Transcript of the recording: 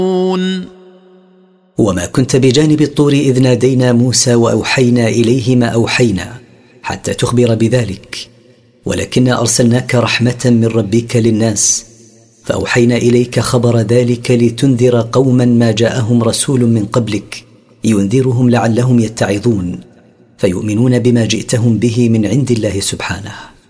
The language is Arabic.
وما كنت بجانب الطور إذ نادينا موسى وأوحينا إليه ما أوحينا حتى تخبر بذلك، ولكن أرسلناك رحمة من ربك للناس، فأوحينا إليك خبر ذلك لتنذر قوما ما جاءهم رسول من قبلك ينذرهم لعلهم يتعظون فيؤمنون بما جئتهم به من عند الله سبحانه.